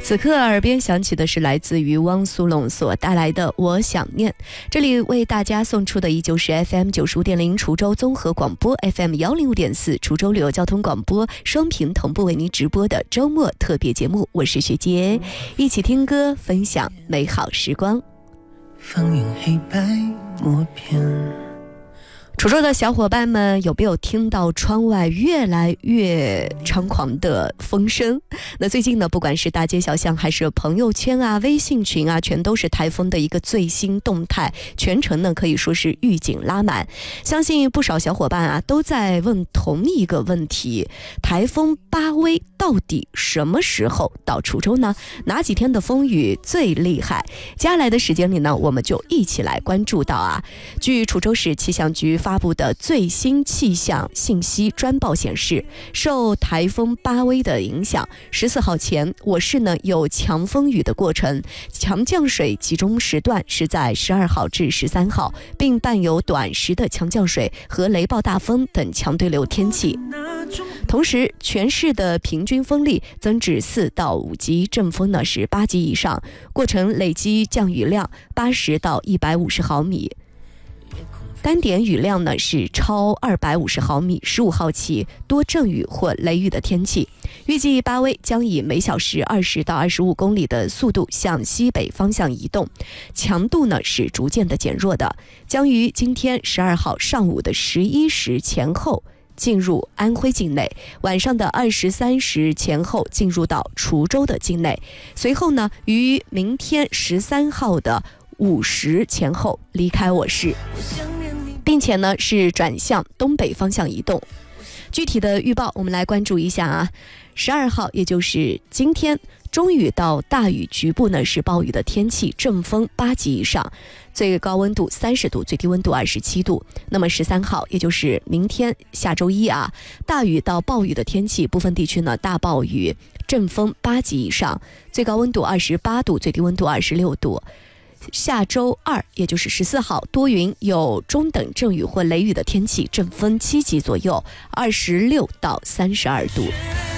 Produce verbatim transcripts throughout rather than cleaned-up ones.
此刻耳边响起的是来自于汪苏泷所带来的《我想念》。这里为大家送出的依旧是 F M 九十五点零 滁州综合广播， F M 一零五点四 滁州旅游交通广播，双频同步为您直播的周末特别节目。我是雪洁，一起听歌，分享美好时光。 放映黑白默片。 滁州的小伙伴们有没有听到窗外越来越猖狂的风声？那最近呢，不管是大街小巷还是朋友圈啊、微信群啊，全都是台风的一个最新动态，全程呢可以说是预警拉满。相信不少小伙伴啊都在问同一个问题：台风巴威到底什么时候到滁州呢？哪几天的风雨最厉害？接下来的时间里呢，我们就一起来关注到啊，据滁州市气象局发布的最新气象信息专报显示，受台风巴威的影响，十四号前我市呢有强风雨的过程，强降水集中时段是在十二号至十三号，并伴有短时的强降水和雷暴大风等强对流天气。同时，全市的平均风力增至四到五级，阵风呢是八级以上，过程累积降雨量八十到一百五十毫米。单点雨量呢是超二百五十毫米，十五号起多阵雨或雷雨的天气。预计巴威将以每小时二十到二十五公里的速度向西北方向移动，强度呢是逐渐的减弱的，将于今天十二号上午的十一时前后进入安徽境内，晚上的二十三时前后进入到滁州的境内，随后呢于明天十三号的五时前后离开我市，并且呢是转向东北方向移动。具体的预报我们来关注一下啊，十二号也就是今天，中雨到大雨，局部呢是暴雨的天气，阵风八级以上，最高温度三十度，最低温度二十七度。那么十三号也就是明天下周一啊，大雨到暴雨的天气，部分地区呢大暴雨，阵风八级以上，最高温度二十八度，最低温度二十六度。下周二也就是十四号，多云有中等阵雨或雷雨的天气，阵风七级左右，二十六到三十二度。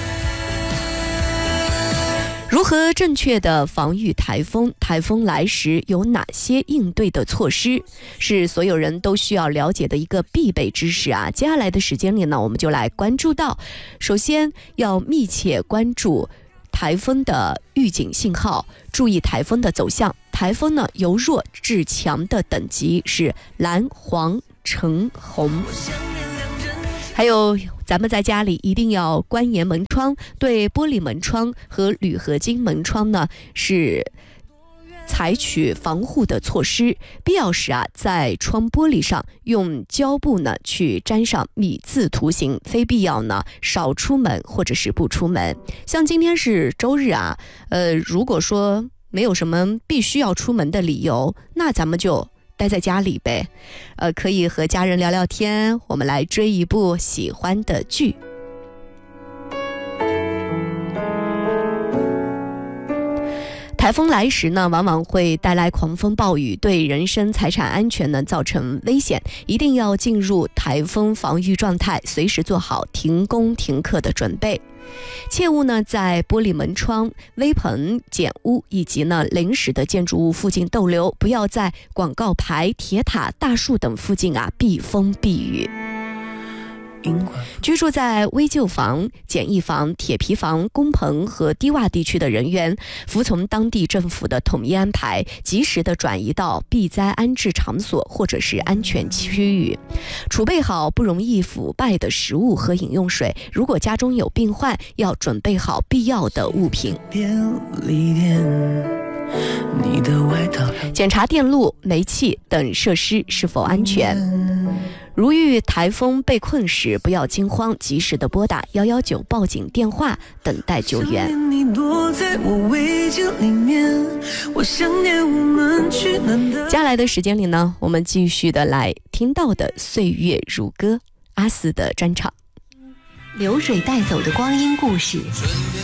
如何正确的防御台风？台风来时有哪些应对的措施？是所有人都需要了解的一个必备知识啊！接下来的时间里呢，我们就来关注到，首先要密切关注台风的预警信号，注意台风的走向。台风呢由弱至强的等级是蓝、黄、橙、红。还有咱们在家里一定要关严门窗，对玻璃门窗和铝合金门窗呢是采取防护的措施，必要时啊，在窗玻璃上用胶布呢去沾上米字图形，非必要呢少出门或者是不出门。像今天是周日啊，呃，如果说没有什么必须要出门的理由，那咱们就待在家里呗，呃，可以和家人聊聊天，我们来追一部喜欢的剧。台风来时呢，往往会带来狂风暴雨，对人身财产安全呢造成危险，一定要进入台风防御状态，随时做好停工停课的准备。切勿呢在玻璃门窗、微棚、简屋以及呢临时的建筑物附近逗留，不要在广告牌、铁塔、大树等附近啊避风避雨。居住在危旧房、简易房、铁皮房、工棚和低洼地区的人员，服从当地政府的统一安排，及时的转移到避灾安置场所或者是安全区域，储备好不容易腐败的食物和饮用水。如果家中有病患，要准备好必要的物品。检查电路、煤气等设施是否安全。如遇台风被困时，不要惊慌，及时的拨打一一九报警电话，等待救援。接下来的时间里呢，我们继续的来听到的岁月如歌，阿四的专场。 流水带走的光阴故事。